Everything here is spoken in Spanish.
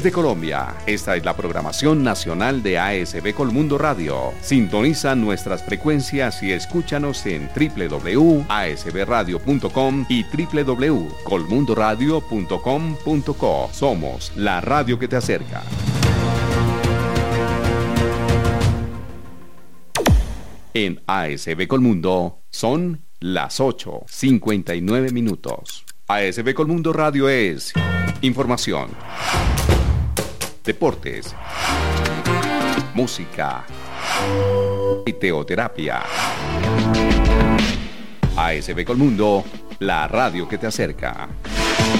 Desde Colombia, esta es la programación nacional de ASB Colmundo Radio. Sintoniza nuestras frecuencias y escúchanos en www.asbradio.com y www.colmundoradio.com.co. Somos la radio que te acerca. En ASB Colmundo son las 8:59. ASB Colmundo Radio es información, deportes, música y teoterapia. ASB Colmundo, la radio que te acerca.